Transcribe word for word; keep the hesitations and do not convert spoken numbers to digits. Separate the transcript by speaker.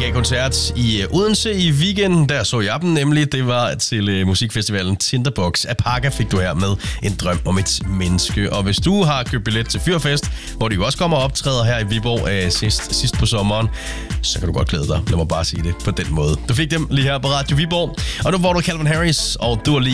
Speaker 1: gav koncert i Odense i weekenden. Der så jeg dem nemlig. Det var til musikfestivalen Tinderbox. Apaka fik du her med En drøm om et menneske. Og hvis du har købt billet til Fyrfest, hvor de jo også kommer og optræder her i Viborg øh, sidst, sidst på sommeren, så kan du godt glæde dig. Lad mig bare sige det på den måde. Du fik dem lige her på Radio Viborg. Og nu får du Calvin Harris og Dua Lipa.